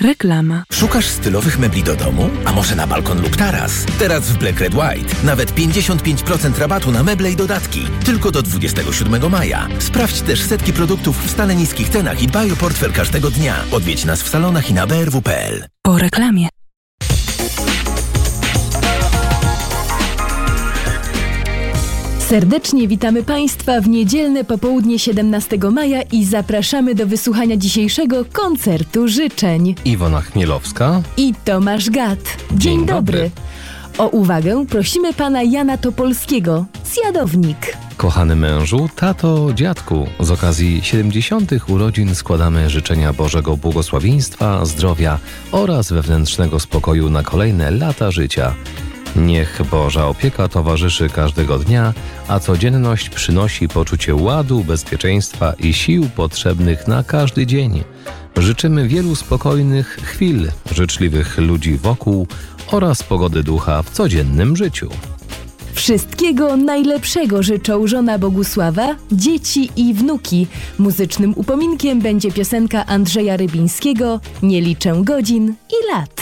Reklama. Szukasz stylowych mebli do domu? A może na balkon lub taras? Teraz w Black Red White nawet 55% rabatu na meble i dodatki. Tylko do 27 maja. Sprawdź też setki produktów w stale niskich cenach i dbaj o portfel każdego dnia. Odwiedź nas w salonach i na brw.pl. Po reklamie. Serdecznie witamy Państwa w niedzielne popołudnie 17 maja i zapraszamy do wysłuchania dzisiejszego koncertu życzeń. Iwona Chmielowska I Tomasz Gad. Dzień dobry. O uwagę prosimy pana Jana Topolskiego z Jadownik. Kochany mężu, tato, dziadku, z okazji 70. urodzin składamy życzenia Bożego błogosławieństwa, zdrowia oraz wewnętrznego spokoju na kolejne lata życia. Niech Boża opieka towarzyszy każdego dnia, a codzienność przynosi poczucie ładu, bezpieczeństwa i sił potrzebnych na każdy dzień. Życzymy wielu spokojnych chwil, życzliwych ludzi wokół oraz pogody ducha w codziennym życiu. Wszystkiego najlepszego życzą żona Bogusława, dzieci i wnuki. Muzycznym upominkiem będzie piosenka Andrzeja Rybińskiego „Nie liczę godzin i lat”.